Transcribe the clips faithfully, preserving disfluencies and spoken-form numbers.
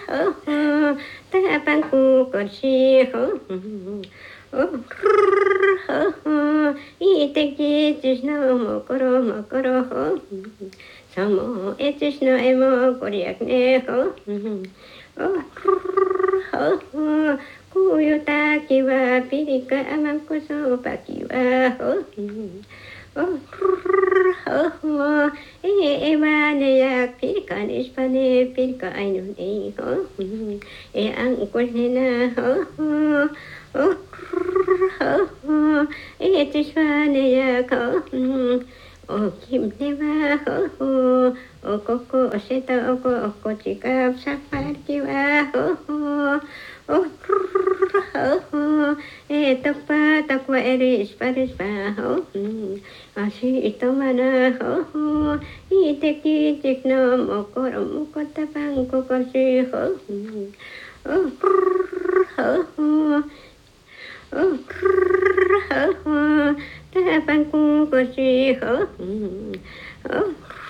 hở hở ta ban cu có chi hở hở hở y te ki tishna mo koro mo koro hở samo e tishna e mo koriak ne hở hở hở kuyota kiwa pirika amam koso pakiwa hở hở hở e ema ne ya pirika nispane pirika ainun e hở e ang kulhena hở hở hở hở e tishwane ya hở o kim neva hở hở o koko seta o koko chikap sapar kiwa hở hở o hở hở e takpa takwa eris paris pa hở asi itomana hở hở iteki tikno mokoro mokota pang kokosi hở hở hở hở hở ta ban cu có gì hở hở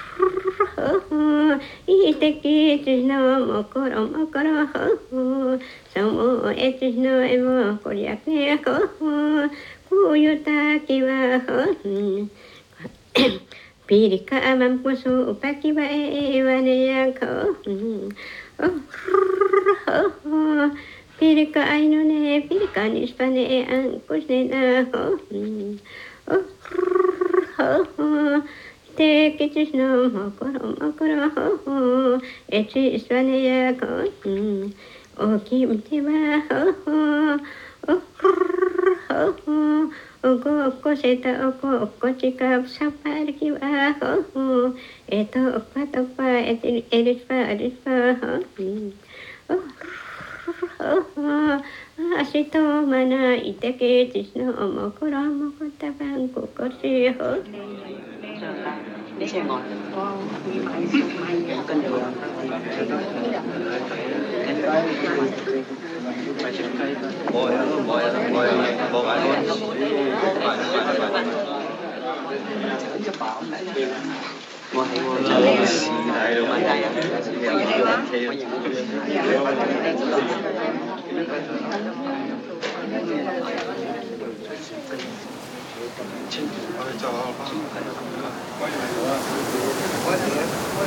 hở y te ki ti no mo ko ro mo ko ro hở sao mo e ti no e mo ko ya ke hở ku yo ta ki wa hở pirika amam ko so pa ki wa e wa ne ya hở hở pirika ai no ne pirika ni spane e an ko ne na hở hở hở te kitis no mokoro mokoro hở e chi spane ya hở o kim te wa hở hở hở o go ko seta o ko ko chika sapar ki wa hở e to pa to pa e e pa e pa hở asito mana iteke tisno mokoro mokota bang kokosi hở Đi xe ngồi có cân đường 뭐야 뭐야 뭐야 뭐가 ngồi hãy ngồi chờ lên mà đây á 진짜 아, 빨리 빨리